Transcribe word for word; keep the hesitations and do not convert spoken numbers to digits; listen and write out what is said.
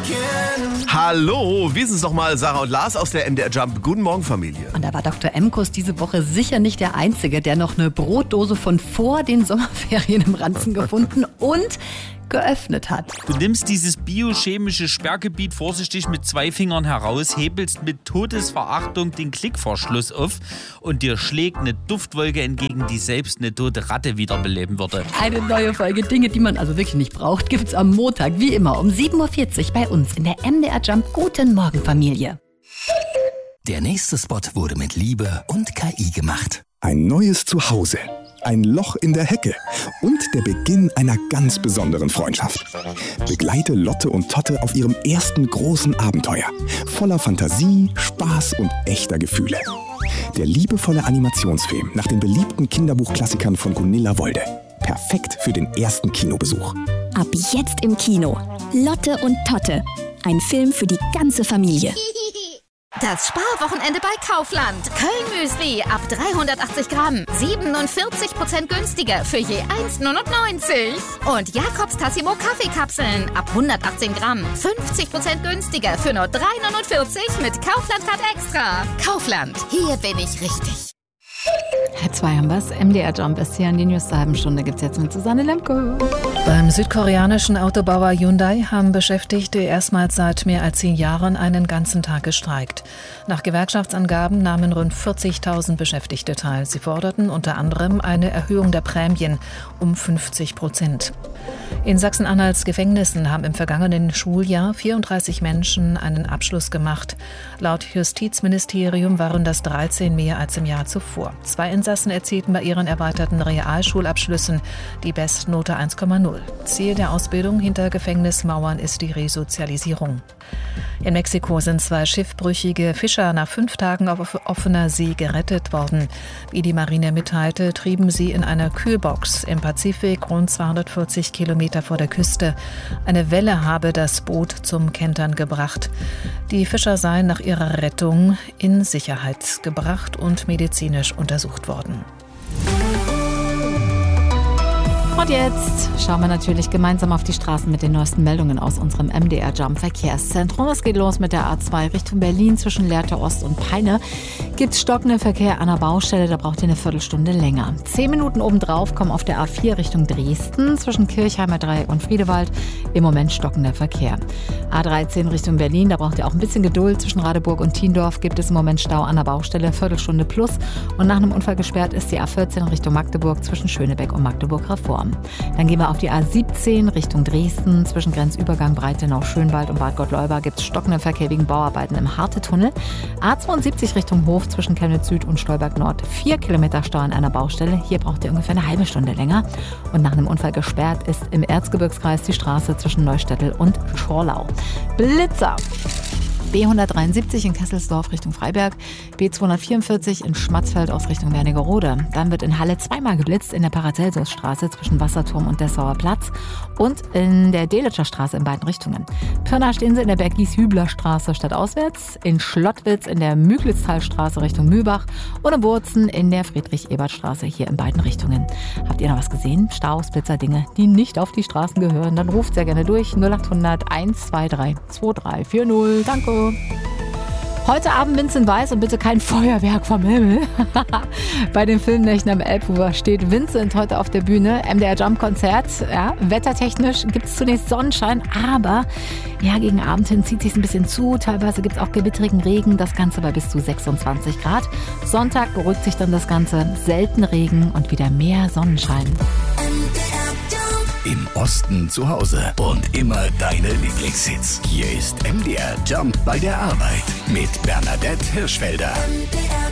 Hallo, wir sind's nochmal, Sarah und Lars aus der M D R Jump. Guten Morgen, Familie. Und da war Doktor Emkus diese Woche sicher nicht der Einzige, der noch eine Brotdose von vor den Sommerferien im Ranzen gefunden und geöffnet hat. Du nimmst dieses biochemische Sperrgebiet vorsichtig mit zwei Fingern heraus, hebelst mit Todesverachtung den Klickverschluss auf und dir schlägt eine Duftwolke entgegen, die selbst eine tote Ratte wiederbeleben würde. Eine neue Folge Dinge, die man also wirklich nicht braucht, gibt's am Montag, wie immer, um sieben Uhr vierzig bei uns in der M D R Jump. Guten Morgen, Familie. Der nächste Spot wurde mit Liebe und K I gemacht. Ein neues Zuhause, ein Loch in der Hecke und der Beginn einer ganz besonderen Freundschaft. Begleite Lotte und Totte auf ihrem ersten großen Abenteuer. Voller Fantasie, Spaß und echter Gefühle. Der liebevolle Animationsfilm nach den beliebten Kinderbuchklassikern von Gunilla Wolde. Perfekt für den ersten Kinobesuch. Ab jetzt im Kino. Lotte und Totte. Ein Film für die ganze Familie. Das Sparwochenende bei Kaufland. Köln-Müsli ab dreihundertachtzig Gramm. siebenundvierzig Prozent günstiger für je eins neunundneunzig. Und Jakobs Tassimo Kaffeekapseln ab hundertachtzehn Gramm. fünfzig Prozent günstiger für nur drei neunundvierzig mit Kaufland-Card Extra. Kaufland, hier bin ich richtig. Halb zwei haben wir's. M D R Jump ist hier in die News der halben Stunde. Gibt's jetzt mit Susanne Lemke. Beim südkoreanischen Autobauer Hyundai haben Beschäftigte erstmals seit mehr als zehn Jahren einen ganzen Tag gestreikt. Nach Gewerkschaftsangaben nahmen rund vierzigtausend Beschäftigte teil. Sie forderten unter anderem eine Erhöhung der Prämien um fünfzig Prozent. In Sachsen-Anhalts Gefängnissen haben im vergangenen Schuljahr vierunddreißig Menschen einen Abschluss gemacht. Laut Justizministerium waren das dreizehn mehr als im Jahr zuvor. Zwei Insassen erzielten bei ihren erweiterten Realschulabschlüssen die Bestnote eins Komma null. Ziel der Ausbildung hinter Gefängnismauern ist die Resozialisierung. In Mexiko sind zwei schiffbrüchige Fischer nach fünf Tagen auf offener See gerettet worden. Wie die Marine mitteilte, trieben sie in einer Kühlbox im Pazifik rund zweihundertvierzig Kilometer vor der Küste. Eine Welle habe das Boot zum Kentern gebracht. Die Fischer seien nach ihrer Rettung in Sicherheit gebracht und medizinisch untersucht worden. Und jetzt schauen wir natürlich gemeinsam auf die Straßen mit den neuesten Meldungen aus unserem M D R Jump Verkehrszentrum. Es geht los mit der A zwei Richtung Berlin zwischen Lehrte Ost und Peine. Gibt es stockenden Verkehr an der Baustelle, da braucht ihr eine Viertelstunde länger. Zehn Minuten obendrauf kommen auf der A vier Richtung Dresden zwischen Kirchheimer Dreieck und Friedewald. Im Moment stockender Verkehr. A dreizehn Richtung Berlin, da braucht ihr auch ein bisschen Geduld. Zwischen Radeburg und Thiendorf gibt es im Moment Stau an der Baustelle, Viertelstunde plus. Und nach einem Unfall gesperrt ist die A vierzehn Richtung Magdeburg zwischen Schönebeck und Magdeburg-Reform. Dann gehen wir auf die A siebzehn Richtung Dresden. Zwischen Grenzübergang Breitenau-Schönwald und Bad Gottleuba gibt es stockenden Verkehr wegen Bauarbeiten im Harte-Tunnel. A zweiundsiebzig Richtung Hof zwischen Chemnitz Süd und Stolberg Nord. Vier Kilometer Stau an einer Baustelle. Hier braucht ihr ungefähr eine halbe Stunde länger. Und nach einem Unfall gesperrt ist im Erzgebirgskreis die Straße zwischen Neustädtel und Schorlau. Blitzer! B hundertdreiundsiebzig in Kesselsdorf Richtung Freiberg, B zweihundertvierundvierzig in Schmatzfeld aus Richtung Wernigerode. Dann wird in Halle zweimal geblitzt in der Paracelsusstraße zwischen Wasserturm und Dessauer Platz und in der Delitscher Straße in beiden Richtungen. Pirna stehen sie in der Bergies-Hübler-Straße stadtauswärts, in Schlottwitz in der Müglitztalstraße Richtung Mühlbach und in Wurzen in der Friedrich-Ebert-Straße hier in beiden Richtungen. Habt ihr noch was gesehen? Staus, Blitzer, Dinge, die nicht auf die Straßen gehören? Dann ruft sehr gerne durch null achthundert eins zwei drei zwei drei vier null. Danke. Heute Abend Vincent Weiss und bitte kein Feuerwerk vom Himmel. Bei den Filmnächten am Elbufer steht Vincent heute auf der Bühne. M D R Jump Konzert. Ja, wettertechnisch gibt es zunächst Sonnenschein, aber ja, gegen Abend hin zieht sich ein bisschen zu. Teilweise gibt es auch gewittrigen Regen. Das Ganze bei bis zu sechsundzwanzig Grad. Sonntag beruhigt sich dann das Ganze. Selten Regen und wieder mehr Sonnenschein. Im Osten zu Hause und immer deine Lieblingshits. Hier ist M D R Jump bei der Arbeit mit Bernadette Hirschfelder.